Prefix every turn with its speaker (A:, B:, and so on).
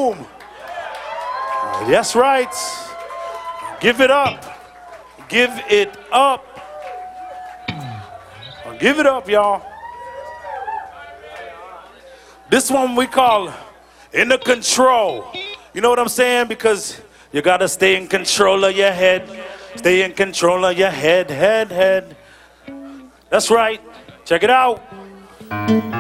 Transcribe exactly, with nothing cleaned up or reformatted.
A: room. That's right. Give it up. Give it up. Give it up, y'all. This one we call In the Control. You know what I'm saying? Because you got to stay in control of your head. Stay in control of your head, head, head. That's right. Check it out.